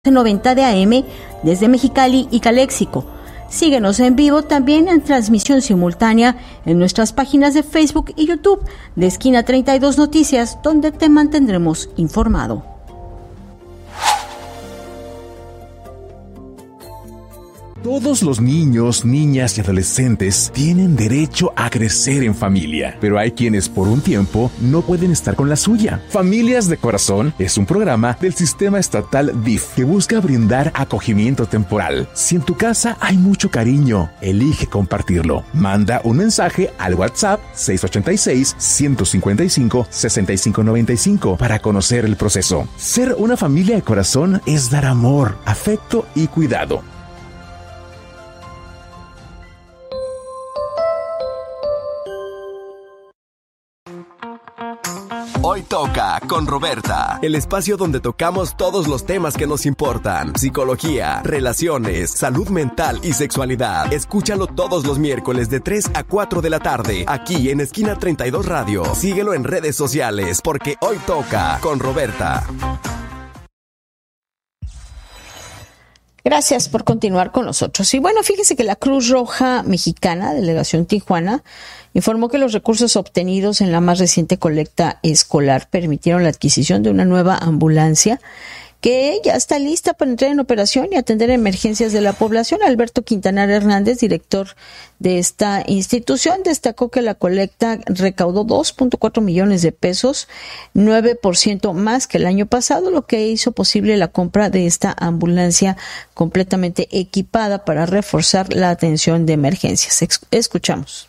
90 de AM desde Mexicali y Caléxico. Síguenos en vivo también en transmisión simultánea en nuestras páginas de Facebook y YouTube de Esquina 32 Noticias, donde te mantendremos informado. Todos los niños, niñas y adolescentes tienen derecho a crecer en familia, pero hay quienes por un tiempo no pueden estar con la suya. Familias de Corazón es un programa del Sistema Estatal DIF que busca brindar acogimiento temporal. Si en tu casa hay mucho cariño, elige compartirlo. Manda un mensaje al WhatsApp 686-155-6595 para conocer el proceso. Ser una familia de corazón es dar amor, afecto y cuidado. Hoy toca con Roberta, el espacio donde tocamos todos los temas que nos importan: psicología, relaciones, salud mental y sexualidad. Escúchalo todos los miércoles de 3 a 4 de la tarde, aquí en Esquina 32 Radio. Síguelo en redes sociales, porque hoy toca con Roberta. Gracias por continuar con nosotros. Y bueno, fíjese que la Cruz Roja Mexicana, Delegación Tijuana, informó que los recursos obtenidos en la más reciente colecta escolar permitieron la adquisición de una nueva ambulancia que ya está lista para entrar en operación y atender emergencias de la población. Alberto Quintanar Hernández, director de esta institución, destacó que la colecta recaudó 2.4 millones de pesos, 9% más que el año pasado, lo que hizo posible la compra de esta ambulancia completamente equipada para reforzar la atención de emergencias. Escuchamos.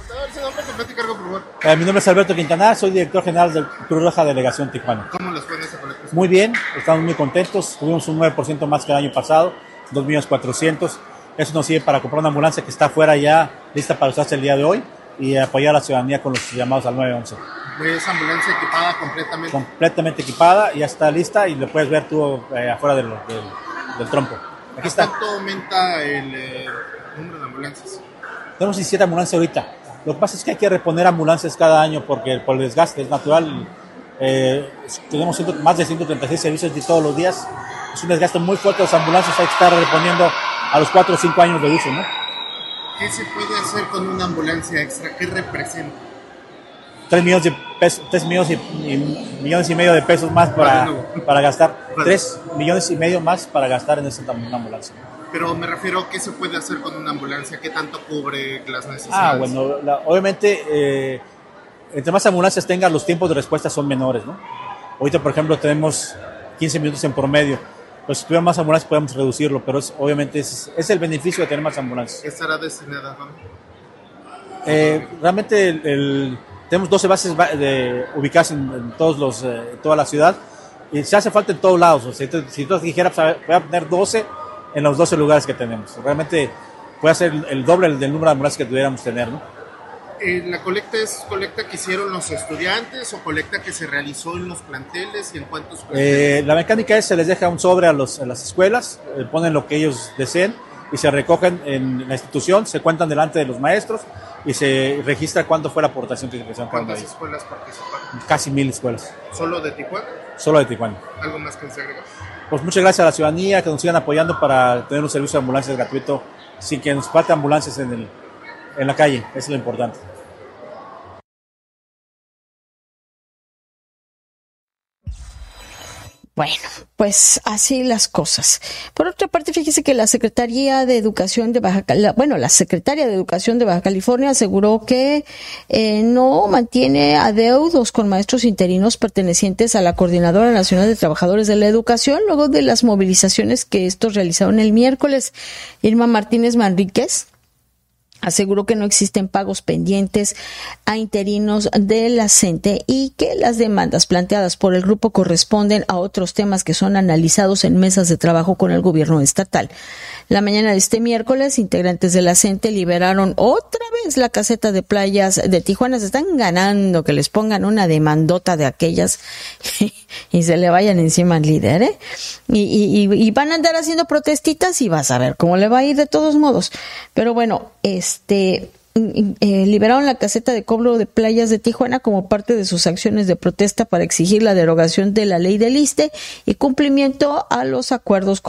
Mi nombre es Alberto Quintanar, soy director general de Cruz Roja Delegación Tijuana. ¿Cómo les fue en esta colecta? Muy bien, estamos muy contentos, tuvimos un 9% más que el año pasado, 2.400.000. Eso nos sirve para comprar una ambulancia que está afuera ya, lista para usarse el día de hoy, y apoyar a la ciudadanía con los llamados al 911. ¿Esa ambulancia equipada completamente? Completamente equipada, ya está lista y lo puedes ver tú afuera del trompo. Aquí está. ¿Cuánto aumenta el número de ambulancias? Tenemos 17 ambulancias ahorita. Lo que pasa es que hay que reponer ambulancias cada año por el desgaste, es natural. Tenemos más de 136 servicios de todos los días. Es un desgaste muy fuerte de las ambulancias, hay que estar reponiendo a los 4 o 5 años de uso, ¿no? ¿Qué se puede hacer con una ambulancia extra? ¿Qué representa? 3 millones de pesos, 3 millones y medio de pesos más para gastar. 3 millones y medio más para gastar en una ambulancia. Pero me refiero a qué se puede hacer con una ambulancia, qué tanto cubre las necesidades. Bueno, obviamente, entre más ambulancias tengas, los tiempos de respuesta son menores, ¿no? Ahorita, por ejemplo, tenemos 15 minutos en promedio. Pues si tuviera más ambulancias podemos reducirlo, pero obviamente es el beneficio de tener más ambulancias. ¿Qué estará destinada, Juan? Realmente tenemos 12 bases ubicadas en toda la ciudad, y se hace falta en todos lados. O sea, si tú dijeras, voy a tener 12 en los 12 lugares que tenemos. Realmente puede ser el doble del número de ambulancias que pudiéramos tener, ¿no? ¿La colecta es colecta que hicieron los estudiantes o colecta que se realizó en los planteles y en cuántos planteles? La mecánica es, se les deja un sobre a las escuelas, ponen lo que ellos deseen y se recogen en la institución, se cuentan delante de los maestros y se registra cuánto fue la aportación que se presentó. ¿Cuántas escuelas participaron? Casi 1,000 escuelas. ¿Solo de Tijuana? Solo de Tijuana. ¿Algo más que se agregar? Pues muchas gracias a la ciudadanía que nos sigan apoyando para tener un servicio de ambulancias gratuito sin que nos falte ambulancias en la calle. Eso es lo importante. Bueno, pues así las cosas. Por otra parte, fíjese que la Secretaría de Educación de la Secretaria de Educación de Baja California aseguró que no mantiene adeudos con maestros interinos pertenecientes a la Coordinadora Nacional de Trabajadores de la Educación luego de las movilizaciones que estos realizaron el miércoles. Irma Martínez Manríquez aseguró que no existen pagos pendientes a interinos de la CENTE y que las demandas planteadas por el grupo corresponden a otros temas que son analizados en mesas de trabajo con el gobierno estatal. La mañana de este miércoles, integrantes de la CENTE liberaron otra vez la caseta de playas de Tijuana. Se están ganando que les pongan una demandota de aquellas y se le vayan encima al líder, ¿eh? Y van a andar haciendo protestitas y vas a ver cómo le va a ir de todos modos. Pero bueno, liberaron la caseta de cobro de playas de Tijuana como parte de sus acciones de protesta para exigir la derogación de la ley del ISSSTE y cumplimiento a los acuerdos